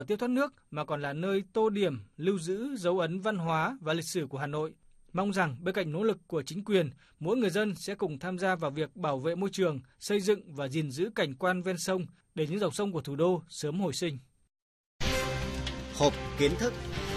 tiêu thoát nước mà còn là nơi tô điểm, lưu giữ dấu ấn văn hóa và lịch sử của Hà Nội. Mong rằng bên cạnh nỗ lực của chính quyền, mỗi người dân sẽ cùng tham gia vào việc bảo vệ môi trường, xây dựng và gìn giữ cảnh quan ven sông để những dòng sông của thủ đô sớm hồi sinh. Hộp kiến thức.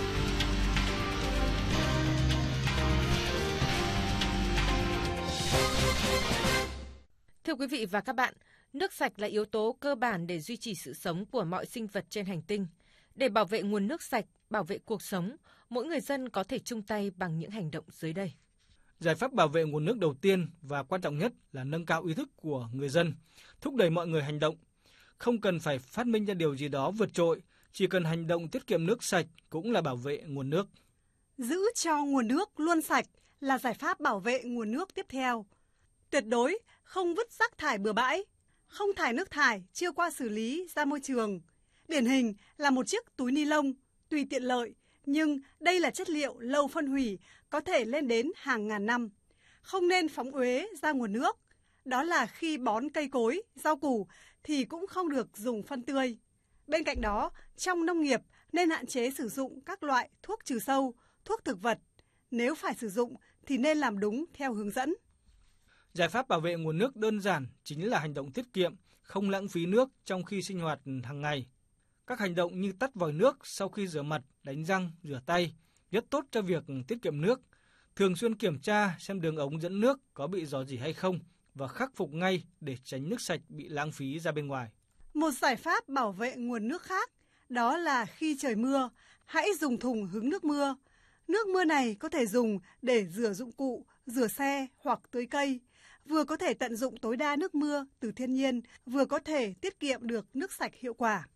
Thưa quý vị và các bạn, nước sạch là yếu tố cơ bản để duy trì sự sống của mọi sinh vật trên hành tinh. Để bảo vệ nguồn nước sạch, bảo vệ cuộc sống, mỗi người dân có thể chung tay bằng những hành động dưới đây. Giải pháp bảo vệ nguồn nước đầu tiên và quan trọng nhất là nâng cao ý thức của người dân, thúc đẩy mọi người hành động. Không cần phải phát minh ra điều gì đó vượt trội, chỉ cần hành động tiết kiệm nước sạch cũng là bảo vệ nguồn nước. Giữ cho nguồn nước luôn sạch là giải pháp bảo vệ nguồn nước tiếp theo. Tuyệt đối không vứt rác thải bừa bãi, không thải nước thải chưa qua xử lý ra môi trường. Điển hình là một chiếc túi ni lông, tuy tiện lợi, nhưng đây là chất liệu lâu phân hủy, có thể lên đến hàng ngàn năm. Không nên phóng uế ra nguồn nước. Đó là khi bón cây cối, rau củ thì cũng không được dùng phân tươi. Bên cạnh đó, trong nông nghiệp nên hạn chế sử dụng các loại thuốc trừ sâu, thuốc thực vật. Nếu phải sử dụng thì nên làm đúng theo hướng dẫn. Giải pháp bảo vệ nguồn nước đơn giản chính là hành động tiết kiệm, không lãng phí nước trong khi sinh hoạt hàng ngày. Các hành động như tắt vòi nước sau khi rửa mặt, đánh răng, rửa tay rất tốt cho việc tiết kiệm nước. Thường xuyên kiểm tra xem đường ống dẫn nước có bị rò rỉ hay không và khắc phục ngay để tránh nước sạch bị lãng phí ra bên ngoài. Một giải pháp bảo vệ nguồn nước khác đó là khi trời mưa, hãy dùng thùng hứng nước mưa. Nước mưa này có thể dùng để rửa dụng cụ, rửa xe hoặc tưới cây. Vừa có thể tận dụng tối đa nước mưa từ thiên nhiên, vừa có thể tiết kiệm được nước sạch hiệu quả.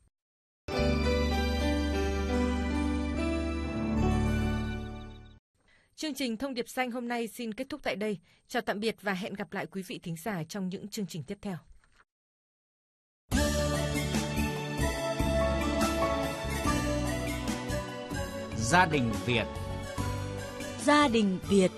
Chương trình Thông điệp xanh hôm nay xin kết thúc tại đây. Chào tạm biệt và hẹn gặp lại quý vị thính giả trong những chương trình tiếp theo. Gia đình Việt. Gia đình Việt.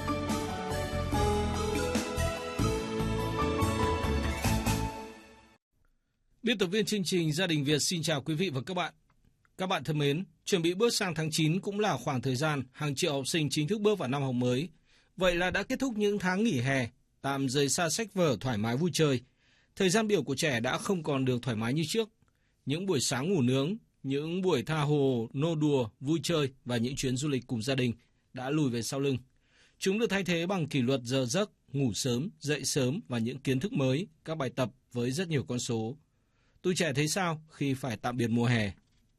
Biên tập viên chương trình Gia đình Việt xin chào quý vị và các bạn. Các bạn thân mến, chuẩn bị bước sang tháng 9 cũng là khoảng thời gian hàng triệu học sinh chính thức bước vào năm học mới. Vậy là đã kết thúc những tháng nghỉ hè, tạm rời xa sách vở thoải mái vui chơi. Thời gian biểu của trẻ đã không còn được thoải mái như trước. Những buổi sáng ngủ nướng, những buổi tha hồ, nô đùa, vui chơi và những chuyến du lịch cùng gia đình đã lùi về sau lưng. Chúng được thay thế bằng kỷ luật giờ giấc, ngủ sớm, dậy sớm và những kiến thức mới, các bài tập với rất nhiều con số. Tụi trẻ thấy sao khi phải tạm biệt mùa hè?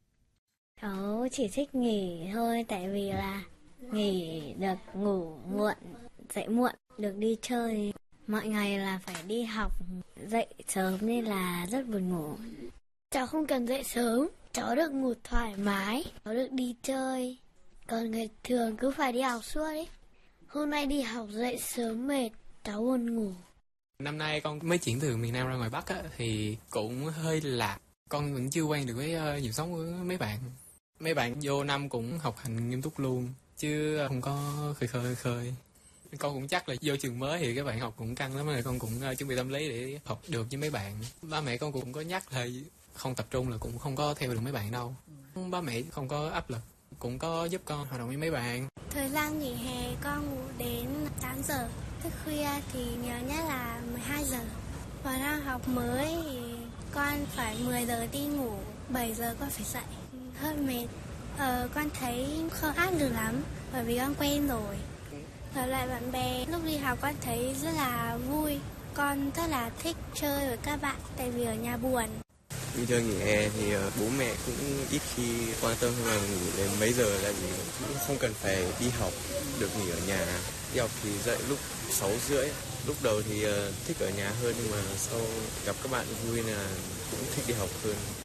Cháu chỉ thích nghỉ thôi, tại vì là nghỉ được ngủ muộn, dậy muộn, được đi chơi. Mọi ngày là phải đi học, dậy sớm nên là rất buồn ngủ. Cháu không cần dậy sớm, cháu được ngủ thoải mái, cháu được đi chơi. Còn người thường cứ phải đi học suốt ấy. Hôm nay đi học dậy sớm mệt, cháu buồn ngủ. Năm nay con mới chuyển từ miền Nam ra ngoài Bắc á, thì cũng hơi lạ. Con vẫn chưa quen được với nhịp sống của mấy bạn. Mấy bạn vô năm cũng học hành nghiêm túc luôn, chứ không có khơi. Con cũng chắc là vô trường mới thì các bạn học cũng căng lắm, rồi con cũng chuẩn bị tâm lý để học được với mấy bạn. Ba mẹ con cũng có nhắc là không tập trung là cũng không có theo được mấy bạn đâu. Ba mẹ không có áp lực, cũng có giúp con hoạt động với mấy bạn. Thời gian nghỉ hè con ngủ đến 8 giờ, thức khuya thì nhớ nhất là 12 giờ. Vào năm học mới thì con phải 10 giờ đi ngủ, 7 giờ con phải dậy. Hơi mệt, con thấy không áp lực lắm, bởi vì con quen rồi. Gặp lại bạn bè, lúc đi học con thấy rất là vui. Con rất là thích chơi với các bạn, tại vì ở nhà buồn. Đi chơi nghỉ hè thì bố mẹ cũng ít khi quan tâm là ngủ đến mấy giờ, là vì cũng không cần phải đi học, được nghỉ ở nhà. Đi học thì dậy lúc 6:30. Lúc đầu thì thích ở nhà hơn, nhưng mà sau gặp các bạn vui là cũng thích đi học hơn.